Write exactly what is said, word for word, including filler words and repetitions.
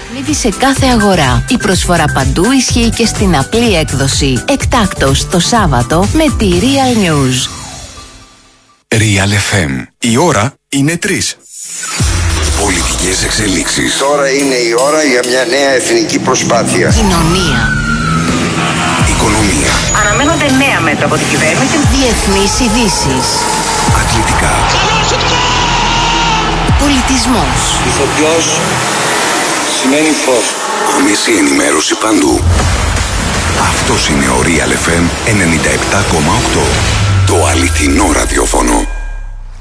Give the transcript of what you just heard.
Μύδι σε κάθε αγορά. Η προσφορά παντού ισχύει και στην απλή έκδοση. Εκτάκτος το Σάββατο με τη Real News. Real εφ εμ. Η ώρα είναι τρεις. Πολιτικές εξελίξεις. Τώρα είναι η ώρα για μια νέα εθνική προσπάθεια. Κοινωνία. Οικονομία. Αναμένονται νέα μέτρα από την κυβέρνηση. Διεθνείς ειδήσεις. Αθλητικά. Πολιτισμός. Ηθοποιός σημαίνει φως. Άμεση ενημέρωση παντού. Αυτός είναι ο Real εφ εμ ενενήντα επτά κόμμα οκτώ. Το αληθινό ραδιόφωνο.